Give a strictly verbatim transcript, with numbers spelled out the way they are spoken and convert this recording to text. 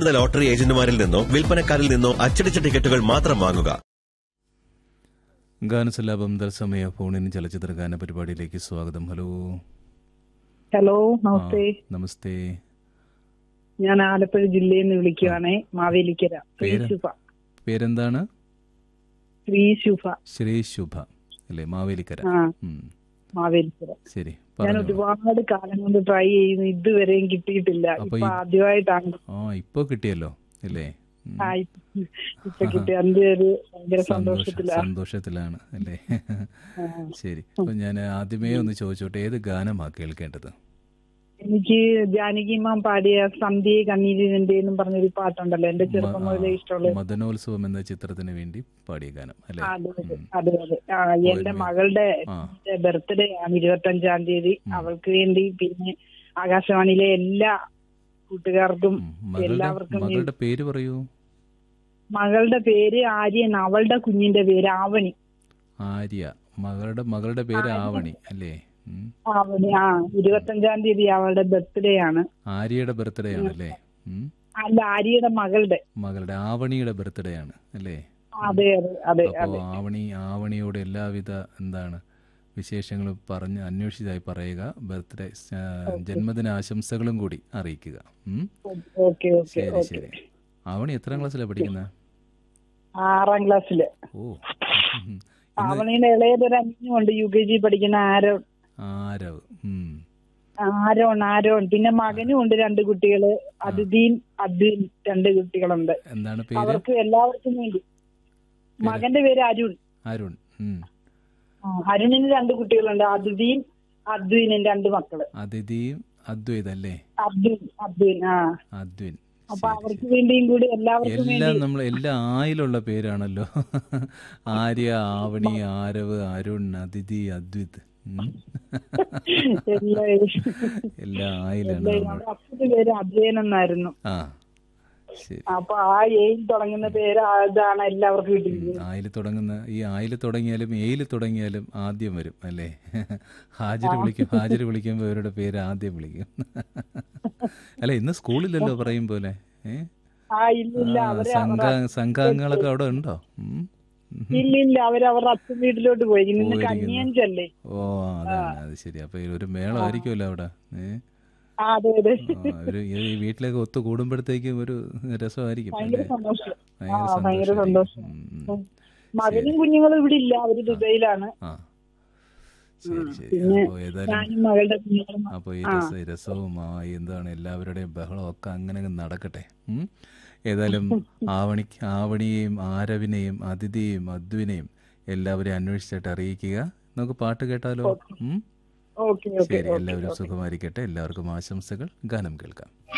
അംഗീകൃത ലോട്ടറി ഏജന്റുമാരിൽ നിന്നോ വിൽപ്പനക്കാരിൽ നിന്നോ അച്ചടിച്ച ടിക്കറ്റുകൾ മാത്രം വാങ്ങുക. ഗാനസല്ലാപം തത്സമയ ഫോണിൻ ചലച്ചിത്ര ഗാന പരിപാടിയിലേക്ക് സ്വാഗതം. ഹലോ ഹലോ, നമസ്തേ. നമസ്തേ. ഞാൻ ആലപ്പുഴ ജില്ലയിൽ നിന്ന് വിളിക്കുവാണേ, മാവേലിക്കര. ശ്രീ ശുഭ. പേരെന്താണ്? ശ്രീ ശുഭ. ശ്രീ ശുഭ അല്ലേ, മാവേലിക്കര. മാവേലിക്കര. ശരി, ഞാൻ ഒരുപാട് കാലം കൊണ്ട് ട്രൈ ചെയ്യുന്നു, ഇതുവരെയും കിട്ടിയിട്ടില്ല. ഇപ്പൊ ആദ്യമായിട്ടാണ്. ആ ഇപ്പൊ കിട്ടിയല്ലോ അല്ലേ? ഇപ്പൊ കിട്ടി. അതിന്റെ ഒരു ഭയങ്കര സന്തോഷത്തിലാണ് സന്തോഷത്തിലാണ് അല്ലേ? ശരി, അപ്പൊ ഞാൻ ആദ്യമേ ഒന്ന് ചോദിച്ചോട്ടെ, ഏത് ഗാനമാ കേൾക്കേണ്ടത്? എനിക്ക് ജാനകിമാം പാടിയ സന്ധ്യയെ കണ്ണീരിന്റെ എന്നും പറഞ്ഞൊരു പാട്ടുണ്ടല്ലോ, എന്റെ ചെറുപ്പം മുതലേ ഇഷ്ടമുള്ള. മദനോത്സവം എന്ന ചിത്രത്തിന് വേണ്ടി പാടിയ ഗാനം അല്ലേ? അതെ അതെ. എന്റെ മകളുടെ ബർത്ത്ഡേ ആണ് ഇരുപത്തി അഞ്ചാം തീയതി. അവൾക്ക് വേണ്ടി, പിന്നെ ആകാശവാണിയിലെ എല്ലാ കൂട്ടുകാർക്കും എല്ലാവർക്കും. മകളുടെ പേര് പറയൂ. മകളുടെ പേര് ആര്യൻ, അവളുടെ കുഞ്ഞിന്റെ പേര് ആവണി. ആര്യ. മകളുടെ മകളുടെ പേര് ആവണി അല്ലേ? ആവണി. ആ ഇരുപത്തഞ്ചാം തീയതി അവളുടെ ബർത്ത്ഡേ ആണ്. ആര്യയുടെ ബർത്ത്ഡേ ആണല്ലേ? അല്ല, ആര്യയുടെ മകളുടെ മകളുടെ ആവണിയുടെ ബർത്ത്ഡേ ആണ് അല്ലേ? അതെ അതെ അതെ. അപ്പോ ആവണി ആവണിയോട് എല്ലാവിധ എന്താണ് വിശേഷങ്ങളും പറഞ്ഞ് അന്വേഷിച്ചായി പറയുക. ബർത്ത്ഡേ ജന്മദിന ആശംസകളും കൂടി അറിയിക്കുക. ശരി ശരി. ആവണി എത്രാം ക്ലാസ്സിലാണ് പഠിക്കുന്നത്? ആറാം ക്ലാസ്സില്. ഓ, ആവണിയുടെ ഇളയതൊരു അനിയനുണ്ട് യു കെ ജി പഠിക്കുന്ന ആരോൺ. ആരവ്. ആരോൺ ആരോൺ പിന്നെ മകനും ഉണ്ട് രണ്ട് കുട്ടികള്, അതിഥിയും അദ്വീൻ, രണ്ട് കുട്ടികളുണ്ട്. എന്താണ് പേര്? അവർക്ക് എല്ലാവർക്കും വേണ്ടി. മകന്റെ പേര് അരുൺ. അരുൺ. അരുണിന് രണ്ട് കുട്ടികളുണ്ട്, അതിഥിയും അദ്വീനും രണ്ട് മക്കള്. അതിഥിയും അദ്വൈത് അല്ലേ? അദ്വീൻ അദ്വീൻ ആ അദ്വൈൻ. അപ്പൊ അവർക്ക് വേണ്ടിയും കൂടി എല്ലാവർക്കും എല്ലാം നമ്മൾ എല്ലാ ആയിലുള്ള പേരാണല്ലോ. ആര്യ, ആവണി, ആരവ്, അരുൺ, അതിഥി, അദ്വിത്. എല്ലാ ആയിലാണ്. അപ്പന്റെ പേര് അജയൻ എന്നായിരുന്നു. ആ ശരി. അപ്പൊ ആ ഏയിൽ തുടങ്ങുന്ന പേര് അതാണ് എല്ലാവർക്കും കിട്ടിയിരിക്കുന്നത്. ആയില് തുടങ്ങുന്ന ഈ ആയില് തുടങ്ങിയാലും ഏയില് തുടങ്ങിയാലും ആദ്യം വരും അല്ലേ? ഹാജര് വിളിക്കും. ഹാജര് വിളിക്കുമ്പോ ഇവരുടെ പേര് ആദ്യം വിളിക്കും. അല്ല, ഇന്ന് സ്കൂളിലല്ലോ പറയും പോലെ. ഏഹ് സംഘാംഗങ്ങളൊക്കെ അവിടെ ഉണ്ടോ? ഇല്ലില്ല, അവര് അവരുടെ അച്ഛൻ വീട്ടിലോട്ട് പോയി. കന്യാഞ്ചല്ലേ. ഓ അതാണ്, അത് ശരി. അപ്പൊ ഒരു മേളം ആയിരിക്കുമല്ലോ അവിടെ. ഏഹ് ഒരു വീട്ടിലേക്ക് ഒത്തു കൂടുമ്പോഴത്തേക്കും ഒരു രസമായിരിക്കും. ഭയങ്കര സന്തോഷം. മകനും കുഞ്ഞുങ്ങളും ഇവിടെ ഇല്ല, അവര് ദുബൈയിലാണ്. ശരി ശരി. അപ്പൊ ഏതായാലും അപ്പൊ ഈ രസ രസവും ആ എന്താണ് എല്ലാവരുടെയും ബഹളവും ഒക്കെ അങ്ങനെ നടക്കട്ടെ. ഏതായാലും ആവണി ആവണിയെയും ആരവിനെയും അതിഥിയെയും അദ്വിനെയും എല്ലാവരെയും അന്വേഷിച്ചിട്ട് അറിയിക്കുക. നമുക്ക് പാട്ട് കേട്ടാലോ? ശരി, എല്ലാവരും സുഖമായിരിക്കട്ടെ. എല്ലാവർക്കും ആശംസകൾ. ഗാനം കേൾക്കാം.